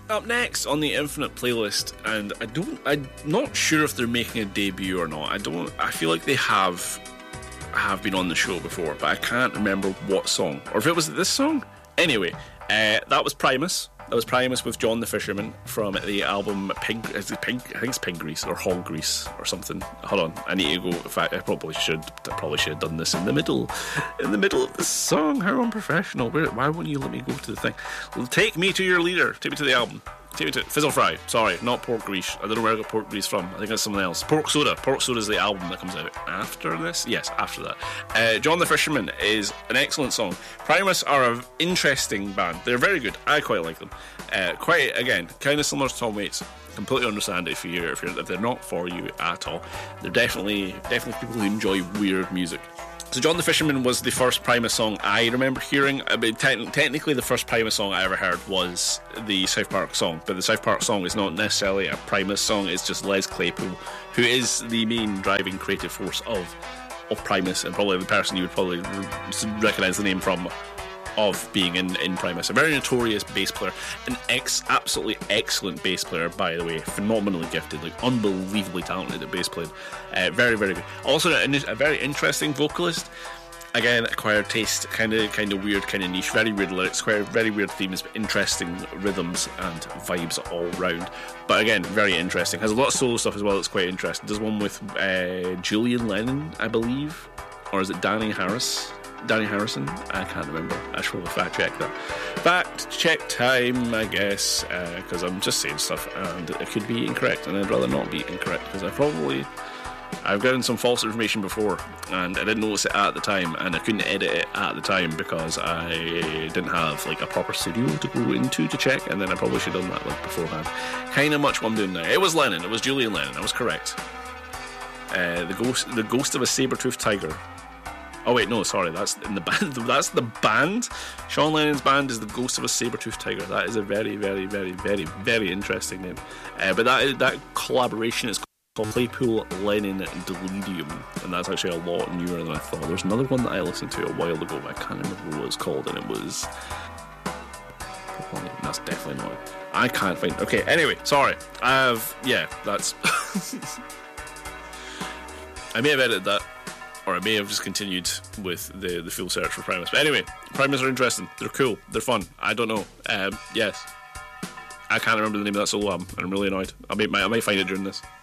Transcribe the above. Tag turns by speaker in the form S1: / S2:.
S1: Up next on the Infinite playlist, and I'm not sure if they're making a debut or not. I feel like they have been on the show before, but I can't remember what song, or if it was this song. Anyway, that was Primus. That was Primus with John the Fisherman from the album Pig. I think it's Pig Grease or Hog Grease or something. Hold on, I need to go. In fact, I probably should have done this in the middle of the song. How unprofessional! Why won't you let me go to the thing? Well, take me to your leader. Take me to the album. Take me to Fizzle Fry. Sorry, not Pork Grease. I don't know where I got Pork Grease from. I think that's something else. Pork Soda. Pork Soda is the album that comes out after this. Yes, after that. John the Fisherman is an excellent song. Primus are an interesting band. They're very good. I quite like them. Quite again, kind of similar to Tom Waits. Completely understand it if they're not for you at all. They're definitely people who enjoy weird music. So John the Fisherman was the first Primus song I remember hearing. I mean, technically the first Primus song I ever heard was the South Park song, but the South Park song is not necessarily a Primus song. It's just Les Claypool, who is the main driving creative force of Primus, and probably the person you would probably recognise the name from of being in Primus. A very notorious bass player, an absolutely excellent bass player, by the way, phenomenally gifted, like unbelievably talented at bass playing. Very, very good. Also a very interesting vocalist. Again, acquired taste, kind of weird, kind of niche, very weird lyrics, very weird themes, but interesting rhythms and vibes all round. But again, very interesting. Has a lot of solo stuff as well that's quite interesting. Does one with Julian Lennon, I believe, or is it Danny Harrison? I can't remember. I should probably fact check that. Fact check time, I guess, because I'm just saying stuff and it could be incorrect, and I'd rather not be incorrect because I've gotten some false information before and I didn't notice it at the time, and I couldn't edit it at the time because I didn't have like a proper studio to go into to check, and then I probably should have done that like beforehand. Kind of much what I'm doing now. It was Lennon. It was Julian Lennon. I was correct. The ghost of a saber-toothed tiger. Oh wait, no, sorry, that's in the band. That's the band. Sean Lennon's band is the Ghost of a Saber-Toothed Tiger. That is a very, very, very, very, very interesting name. But that collaboration is called Claypool Lennon Delirium, and that's actually a lot newer than I thought. There's another one that I listened to a while ago, but I can't remember what it's called, and it was. That's definitely not it. I can't find. Okay, anyway, sorry. That's. I may have edited that. Or I may have just continued with the full search for Primus. But anyway, Primus are interesting. They're cool. They're fun. I don't know. Yes. I can't remember the name of that solo album, and I'm really annoyed. I might find it during this.